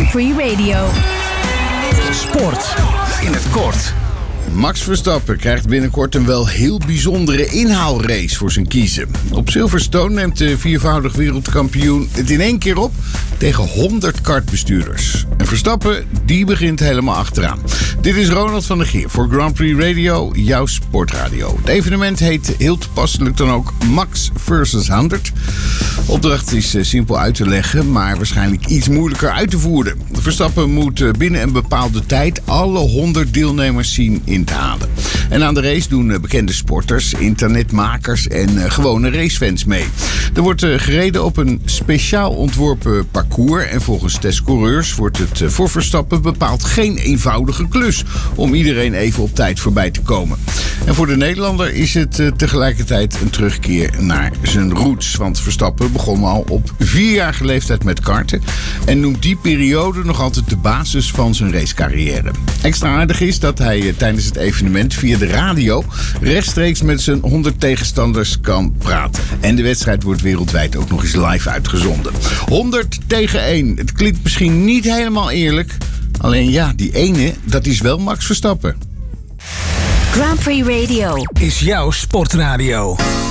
Grand Prix Radio. Sport in het kort. Max Verstappen krijgt binnenkort een wel heel bijzondere inhaalrace voor zijn kiezen. Op Silverstone neemt de viervoudig wereldkampioen het in één keer op tegen 100 kartbestuurders. En Verstappen, die begint helemaal achteraan. Dit is Ronald van der Geer voor Grand Prix Radio, jouw sportradio. Het evenement heet heel toepasselijk dan ook Max vs. 100. De opdracht is simpel uit te leggen, maar waarschijnlijk iets moeilijker uit te voeren. Verstappen moet binnen een bepaalde tijd alle 100 deelnemers zien in te halen. En aan de race doen bekende sporters, internetmakers en gewone racefans mee. Er wordt gereden op een speciaal ontworpen parcours en volgens testcoureurs wordt het voor Verstappen bepaald geen eenvoudige klus om iedereen even op tijd voorbij te komen. En voor de Nederlander is het tegelijkertijd een terugkeer naar zijn roots, want Verstappen begon al op 4-jarige leeftijd met karten en noemt die periode nog altijd de basis van zijn racecarrière. Extra aardig is dat hij tijdens het evenement via de radio rechtstreeks met zijn 100 tegenstanders kan praten. En de wedstrijd wordt wereldwijd ook nog eens live uitgezonden. 100 tegen 1. Het klinkt misschien niet helemaal eerlijk. Alleen ja, die ene, dat is wel Max Verstappen. Grand Prix Radio Is jouw sportradio.